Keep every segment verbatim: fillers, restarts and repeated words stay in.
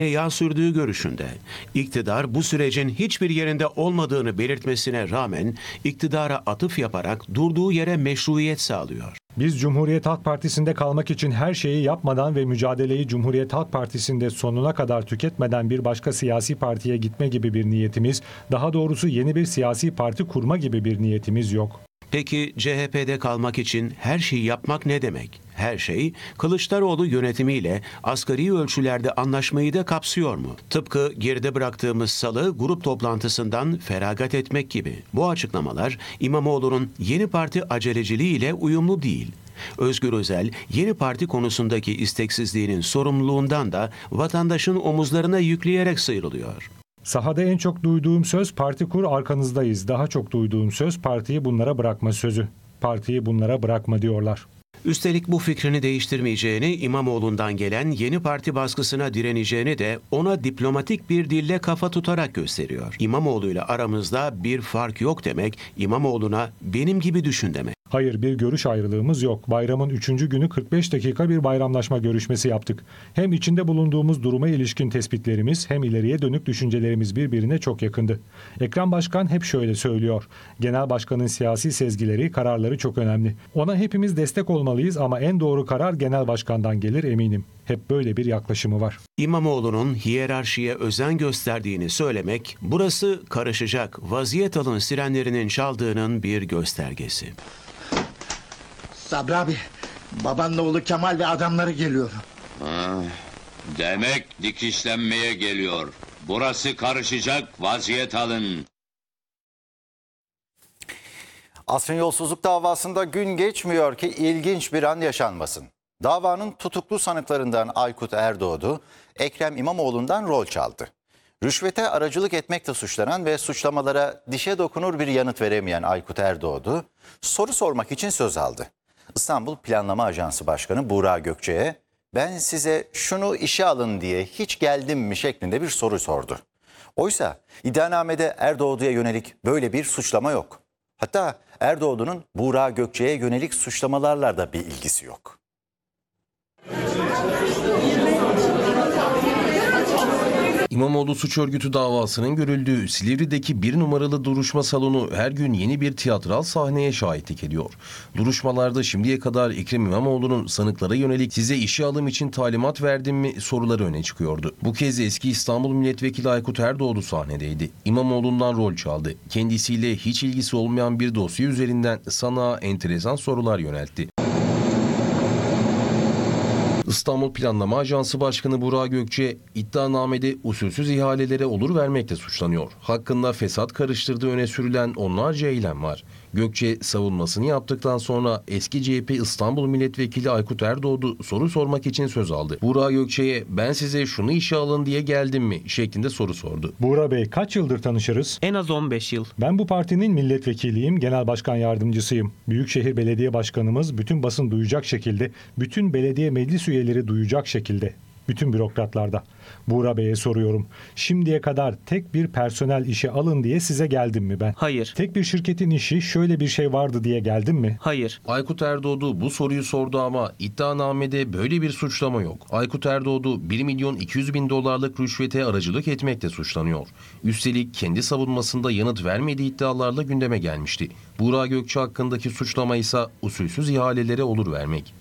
yağ sürdüğü görüşünde. İktidar bu sürecin hiçbir yerinde olmadığını belirtmesine rağmen iktidara atıf yaparak durduğu yere meşruiyet sağlıyor. Biz Cumhuriyet Halk Partisi'nde kalmak için her şeyi yapmadan ve mücadeleyi Cumhuriyet Halk Partisi'nde sonuna kadar tüketmeden bir başka siyasi partiye gitme gibi bir niyetimiz, daha doğrusu yeni bir siyasi parti kurma gibi bir niyetimiz yok. Peki C H P'de kalmak için her şeyi yapmak ne demek? Her şey Kılıçdaroğlu yönetimiyle asgari ölçülerde anlaşmayı da kapsıyor mu? Tıpkı geride bıraktığımız salı grup toplantısından feragat etmek gibi. Bu açıklamalar İmamoğlu'nun yeni parti aceleciliğiyle uyumlu değil. Özgür Özel, yeni parti konusundaki isteksizliğinin sorumluluğundan da vatandaşın omuzlarına yükleyerek sıyrılıyor. Sahada en çok duyduğum söz parti kur arkanızdayız. Daha çok duyduğum söz partiyi bunlara bırakma sözü. Partiyi bunlara bırakma diyorlar. Üstelik bu fikrini değiştirmeyeceğini, İmamoğlu'ndan gelen yeni parti baskısına direneceğini de ona diplomatik bir dille kafa tutarak gösteriyor. İmamoğlu'yla aramızda bir fark yok demek, İmamoğlu'na benim gibi düşün demek. Hayır, bir görüş ayrılığımız yok. Bayramın üçüncü günü kırk beş dakika bir bayramlaşma görüşmesi yaptık. Hem içinde bulunduğumuz duruma ilişkin tespitlerimiz hem ileriye dönük düşüncelerimiz birbirine çok yakındı. Ekrem Başkan hep şöyle söylüyor. Genel Başkan'ın siyasi sezgileri, kararları çok önemli. Ona hepimiz destek olmalıyız ama en doğru karar Genel Başkan'dan gelir eminim. Hep böyle bir yaklaşımı var. İmamoğlu'nun hiyerarşiye özen gösterdiğini söylemek, burası karışacak, vaziyet alın sirenlerinin çaldığının bir göstergesi. Sabri abi, babanla oğlu Kemal ve adamları geliyor. Ha, demek dikişlenmeye geliyor. Burası karışacak, vaziyet alın. Asrın yolsuzluk davasında gün geçmiyor ki ilginç bir an yaşanmasın. Davanın tutuklu sanıklarından Aykut Erdoğdu, Ekrem İmamoğlu'ndan rol çaldı. Rüşvete aracılık etmekle suçlanan ve suçlamalara dişe dokunur bir yanıt veremeyen Aykut Erdoğdu, soru sormak için söz aldı. İstanbul Planlama Ajansı Başkanı Buğra Gökçe'ye ben size şunu işe alın diye hiç geldim mi şeklinde bir soru sordu. Oysa iddianamede Erdoğdu'ya yönelik böyle bir suçlama yok. Hatta Erdoğdu'nun Buğra Gökçe'ye yönelik suçlamalarla da bir ilgisi yok. İmamoğlu suç örgütü davasının görüldüğü Silivri'deki bir numaralı duruşma salonu her gün yeni bir tiyatral sahneye şahitlik ediyor. Duruşmalarda şimdiye kadar Ekrem İmamoğlu'nun sanıklara yönelik size işe alım için talimat verdim mi soruları öne çıkıyordu. Bu kez eski İstanbul Milletvekili Aykut Erdoğdu sahnedeydi. İmamoğlu'ndan rol çaldı. Kendisiyle hiç ilgisi olmayan bir dosya üzerinden sanığa enteresan sorular yöneltti. İstanbul Planlama Ajansı Başkanı Burak Gökçe iddianamede usulsüz ihalelere olur vermekle suçlanıyor. Hakkında fesat karıştırdığı öne sürülen onlarca eylem var. Gökçe savunmasını yaptıktan sonra eski C H P İstanbul Milletvekili Aykut Erdoğdu soru sormak için söz aldı. Burak Gökçe'ye ben size şunu işe alın diye geldim mi şeklinde soru sordu. Buğra Bey, kaç yıldır tanışırız? En az on beş yıl. Ben bu partinin milletvekiliyim, genel başkan yardımcısıyım. Büyükşehir Belediye Başkanımız bütün basın duyacak şekilde, bütün belediye meclis üyeleri duyacak şekilde, bütün bürokratlarda. Buğra Bey'e soruyorum. Şimdiye kadar tek bir personel işe alın diye size geldim mi ben? Hayır. Tek bir şirketin işi şöyle bir şey vardı diye geldim mi? Hayır. Aykut Erdoğdu bu soruyu sordu ama iddianamede böyle bir suçlama yok. Aykut Erdoğdu bir milyon iki yüz bin dolarlık rüşvete aracılık etmekle suçlanıyor. Üstelik kendi savunmasında yanıt vermediği iddialarla gündeme gelmişti. Buğra Gökçe hakkındaki suçlama ise usulsüz ihalelere olur vermek.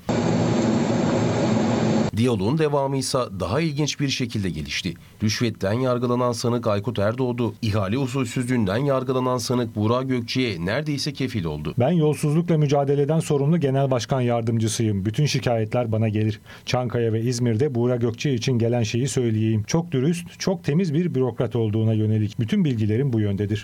Diyaloğun devamı ise daha ilginç bir şekilde gelişti. Rüşvetten yargılanan sanık Aykut Erdoğdu, ihale usulsüzlüğünden yargılanan sanık Buğra Gökçe'ye neredeyse kefil oldu. Ben yolsuzlukla mücadeleden sorumlu genel başkan yardımcısıyım. Bütün şikayetler bana gelir. Çankaya ve İzmir'de Buğra Gökçe için gelen şeyi söyleyeyim. Çok dürüst, çok temiz bir bürokrat olduğuna yönelik bütün bilgilerim bu yöndedir.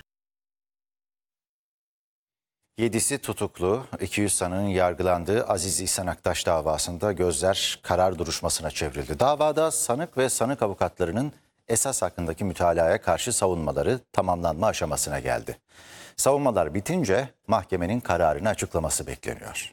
Yedisi tutuklu, iki yüz sanığın yargılandığı Aziz İhsan Aktaş davasında gözler karar duruşmasına çevrildi. Davada sanık ve sanık avukatlarının esas hakkındaki mütalaya karşı savunmaları tamamlanma aşamasına geldi. Savunmalar bitince mahkemenin kararını açıklaması bekleniyor.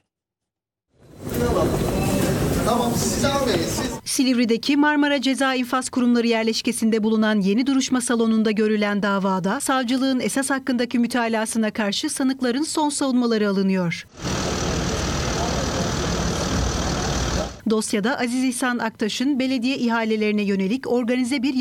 Tamam, siz almayın, siz... Silivri'deki Marmara Ceza İnfaz Kurumları yerleşkesinde bulunan yeni duruşma salonunda görülen davada savcılığın esas hakkındaki mütalasına karşı sanıkların son savunmaları alınıyor. Dosyada Aziz İhsan Aktaş'ın belediye ihalelerine yönelik organize bir